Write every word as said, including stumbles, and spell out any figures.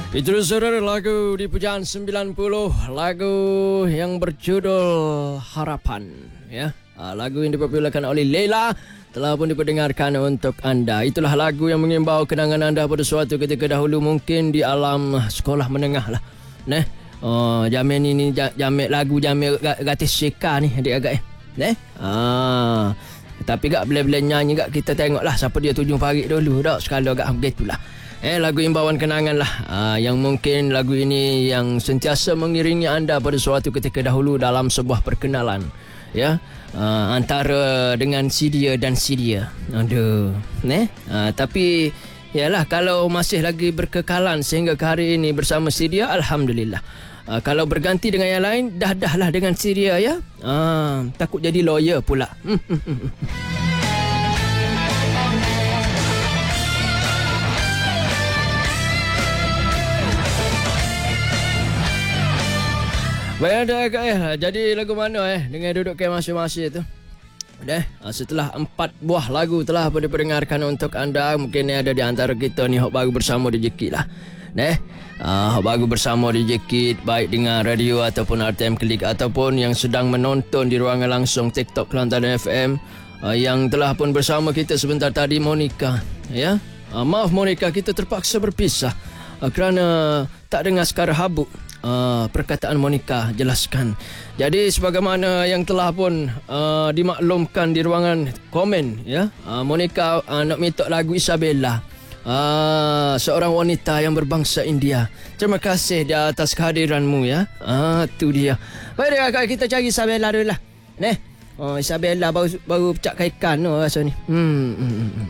Itu saudara lagu di Pujaan sembilan puluh, lagu yang berjudul Harapan, ya. Uh, lagu yang dipopularkan oleh Leila telah pun diperdengarkan untuk anda. Itulah lagu yang mengimbau kenangan anda pada suatu ketika dahulu, mungkin di alam sekolah menengah lah. Neh, oh, jamin ini jamin lagu jamin gratis Syeka ni adik-adik eh. Neh. Ah. Tapi gak bila-bila nyanyi gak kita tengoklah siapa dia tujung parik dulu dak sekali agak begitulah. Eh, lagu imbauan kenangan lah. Uh, yang mungkin lagu ini yang sentiasa mengiringi anda pada suatu ketika dahulu dalam sebuah perkenalan. Ya, uh, antara dengan si dia dan si dia. Aduh. Eh? Uh, tapi, yalah, kalau masih lagi berkekalan sehingga ke hari ini bersama si dia, Alhamdulillah. Uh, kalau berganti dengan yang lain, dah-dah lah dengan si dia, ya. Uh, takut jadi lawyer pula. Baik dah eh. Jadi lagu mana eh dengan duduk ke masing-masing tu. Dah, setelah empat buah lagu telah pun diperdengarkan untuk anda, mungkin ada di antara kita ni hok baru bersama D J Kid lah. Dah. Uh, hok baru bersama D J Kid baik dengan radio ataupun R T M Klik ataupun yang sedang menonton di ruangan langsung TikTok Kelantan F M, uh, yang telah pun bersama kita sebentar tadi Monica, ya. Uh, maaf Monica, kita terpaksa berpisah uh, kerana tak dengar sekara habuk. Uh, perkataan Monica jelaskan. Jadi sebagaimana yang telah pun uh, dimaklumkan di ruangan komen, ya, uh, Monica uh, nak minta lagu Isabella, uh, seorang wanita yang berbangsa India. Terima kasih di atas kehadiranmu, ya. Ah, uh, tu dia. Baik, kita cari Isabella dulu lah. Neh, oh, Isabella baru baru pecah ikan no rasa ni. Hmm. hmm, hmm.